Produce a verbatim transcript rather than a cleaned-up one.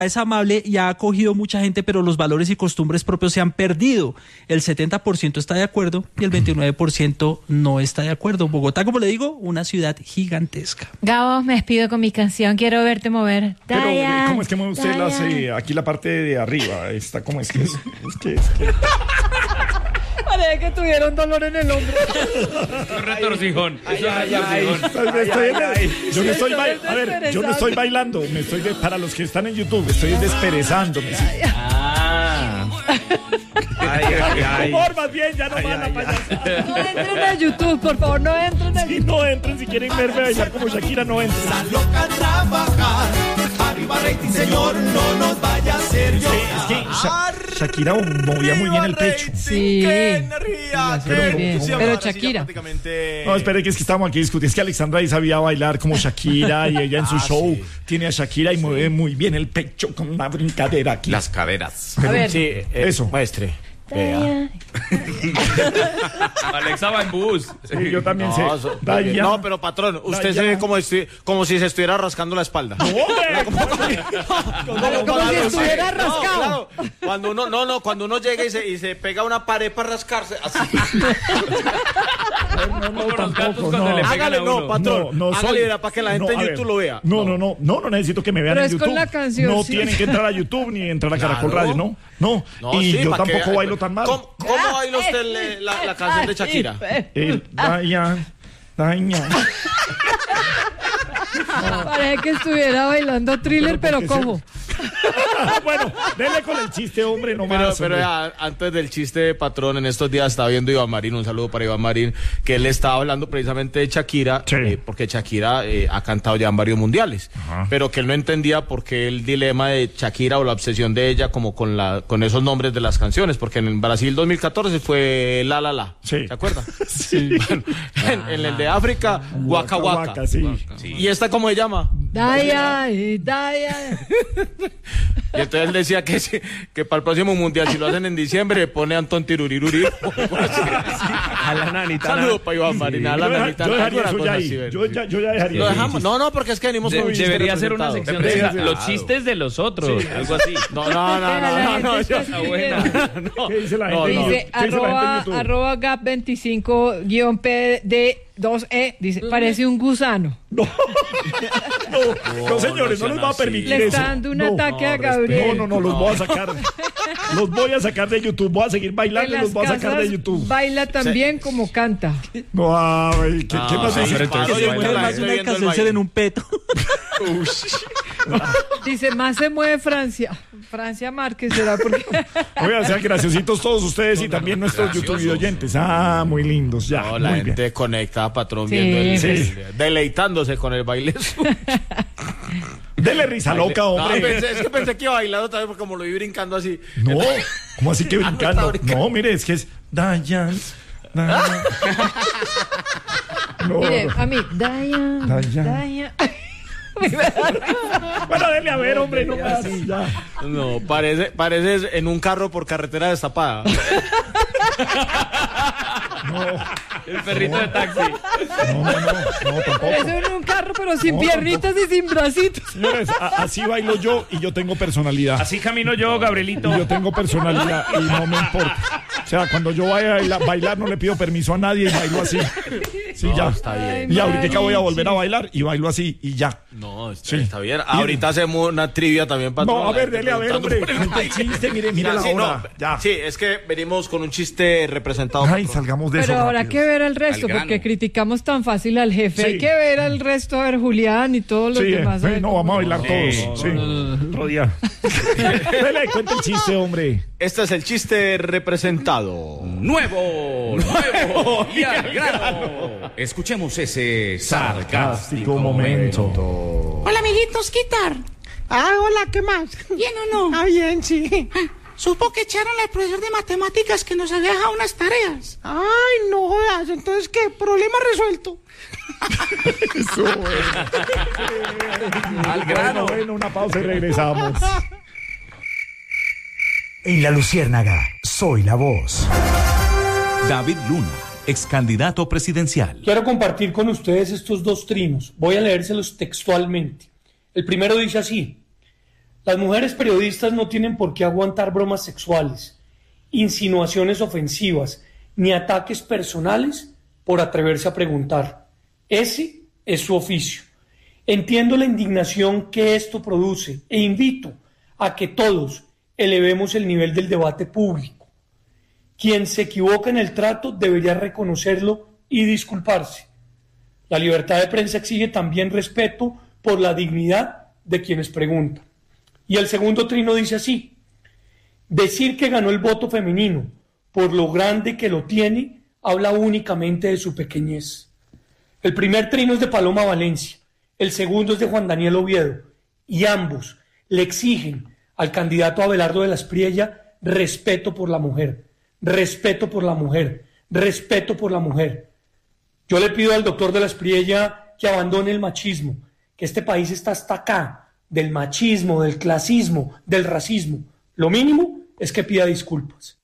es amable y ha acogido mucha gente, pero los valores y costumbres propios se han perdido. El setenta por ciento está de acuerdo y el veintinueve por ciento no está de acuerdo. Bogotá, como le digo, una ciudad gigantesca. Gabo, me despido con mi canción Quiero Verte Mover. Pero, Dayan, ¿cómo es que mueve usted las, eh, aquí la parte de arriba? Está, ¿cómo es que es? Es que, es que... Parece que tuvieron dolor en el hombro. Un retorcijón. Ay, ay, ay, ay. Yo no estoy bailando. A ver, yo no estoy bailando. Me estoy de... Para los que están en YouTube, estoy desperezándome. ¿Sí? Ah. Ay, ay, ay. Por más bien, ya no va la payasada. No entren a YouTube, por favor, no entren a Si YouTube. no entren, si quieren verme bailar como Shakira, no entren. La loca trabajar, arriba rating, señor, no nos vaya a hacer Sí, es que Sha- Shakira movía muy bien el pecho. Sí. ¡Qué energía! Pero ¡Qué bien. emoción! Pero Ahora sí, ya Shakira. prácticamente- No, espere que es que estamos aquí discutiendo. Es que Alexandra ahí sabía bailar como Shakira y ella en su Ah, show sí. tiene a Shakira y mueve muy bien el pecho con una brincadera aquí. Las caderas. A ver. Sí, eh, Eso. Muestre. Vea. Alexa va en bus. Sí, yo también No, sé. so- Daya. no, pero patrón, usted Daya. se ve como, estu- como si se estuviera rascando la espalda. ¡No, hombre! Como si estuviera rascado. No, claro. Cuando uno, no, no, cuando uno llega y se, y se pega a una pared para rascarse, así. No, no, Como los gatos tampoco, cuando no. le pegan Hágale, a uno. no, patrón. No, no hágale, soy- verá, para que la gente no, en a YouTube ver. lo vea. No, no, no, no, no necesito que me vean Pero en es con YouTube. la canción, no sí. tienen que entrar a YouTube ni entrar a Caracol Claro. Radio, no, no. No, y sí, yo pa' que- tampoco bailo tan mal. ¿Cómo, cómo baila usted le- la, la canción de Shakira? El Daya, Daya. Parece que estuviera bailando Thriller, pero, Pero ¿por qué cojo. Bueno, denle con el chiste, hombre, no Pero, más. pero hombre. ya, antes del chiste de patrón, en estos días estaba viendo Iván Marín, un saludo para Iván Marín, que él estaba hablando precisamente de Shakira, Sí. eh, porque Shakira eh, ha cantado ya en varios mundiales, Ajá. pero que él no entendía por qué el dilema de Shakira o la obsesión de ella como con la con esos nombres de las canciones, porque en Brasil dos mil catorce fue La La La, Sí. ¿se acuerda? Sí. Bueno, en, en el de África, Waka Waka. Waka, sí. ¿Y esta cómo se llama? Daya, y Daya. Y entonces él decía que, si- que para el próximo mundial, si lo hacen en diciembre, pone Antón Tiruriruri. A la nanita. Saludos para Iván Marín, a la Yo, deja- nanita. yo dejaría alguna eso cosa ya así, ahí. ¿verdad? Yo ya, yo ya dejaría Lo eso. dejamos. No, no, porque es que venimos De- con un chiste debería ser una representado. sección de Sí, sí, los sí. chistes de los otros, algo así. No, no, no, no, no, no, yo- Ah, buena. no. ¿Qué dice la No, gente? no. Dice ¿Qué dice la gente en arroba, YouTube? arroba gap veinticinco guión P D dos E. Dice, parece un gusano. No, no, no, señores, no no les va a sean permitir Le eso. está dando un No. ataque a No, Gabriel. no, no, los voy a sacar. Los voy a sacar de YouTube. Voy a seguir En bailando y las los voy a sacar de casas YouTube. baila también como canta. No, ay, ¿qué, ¿qué más sí, dice? hombre, entonces Que se baila mueve la más gente una viendo el alcanzar baile. en un peto. Dice, más se mueve Francia. Francia Márquez, ¿será? Porque Oigan, sean graciositos todos ustedes y también nuestros YouTube oyentes. Ah, muy lindos, ya. No, la muy bien. gente conectada, patrón, Sí, viendo el, sí. el- deleitándose con el baile. Dele risa loca, No, hombre. pensé- es que pensé que iba a bailar otra vez porque como lo vi brincando así. No, ¿cómo así que Ah, no está brincando? brincando. No, mire, es que es Dayan. Dayan. No, mire, no. a mí, Daya, Daya. Daya. Bueno, dele a ver, hombre, no más. Ya. No, parece, parece en un carro por carretera destapada. El perrito de taxi. No, no, no, no, tampoco. Eso en un carro, pero sin No, piernitas y sin bracitos. Señores, a- así bailo yo y yo tengo personalidad. Así camino yo, Gabrielito. Y yo tengo personalidad y no me importa. O sea, cuando yo vaya a bailar, bailar no le pido permiso a nadie y bailo así. Sí, ya. está bien. Y ahorita voy a Marichi. volver a bailar y bailo así y ya. No, está, Sí. está bien. Ahorita hacemos una trivia también, patrón. No, a ver, La gente dele a ver, hombre. preguntando por el Cuente el chiste, mire, mire Ya, la sí, no, hora. Ya. sí, es que venimos con un chiste representado. Ay, patrón. salgamos de eso. Pero habrá rápido. que ver al resto, Al grano. porque criticamos tan fácil al jefe. Sí. Hay que ver al resto, a ver Julián y todos los Sí, demás. eh, ver no, cómo- vamos a bailar Sí. todos. Sí, otro día. Dele, cuente el chiste, hombre. Este es el chiste representado. Nuevo, nuevo y al grano. Escuchemos ese sarcástico momento. Hola, amiguitos, quitar. Ah, hola, ¿qué más? ¿Bien o no? Ah, bien, sí. Supo que echaron al profesor de matemáticas que nos había dejado unas tareas. Ay, no jodas, entonces, ¿qué? Problema resuelto. Eso, bueno. Al grano. Bueno, bueno, una pausa y regresamos. En La Luciérnaga, soy la voz. David Luna, ex candidato presidencial. Quiero compartir con ustedes estos dos trinos. Voy a leérselos textualmente. El primero dice así: Las mujeres periodistas no tienen por qué aguantar bromas sexuales, insinuaciones ofensivas, ni ataques personales por atreverse a preguntar. Ese es su oficio. Entiendo la indignación que esto produce e invito a que todos elevemos el nivel del debate público. Quien se equivoca en el trato debería reconocerlo y disculparse. La libertad de prensa exige también respeto por la dignidad de quienes preguntan. Y el segundo trino dice así: decir que ganó el voto femenino por lo grande que lo tiene habla únicamente de su pequeñez. El primer trino es de Paloma Valencia, el segundo es de Juan Daniel Oviedo, y ambos le exigen al candidato Abelardo de la Espriella respeto por la mujer, respeto por la mujer, respeto por la mujer. Yo le pido al doctor de la Espriella que abandone el machismo, que este país está hasta acá del machismo, del clasismo, del racismo. Lo mínimo es que pida disculpas.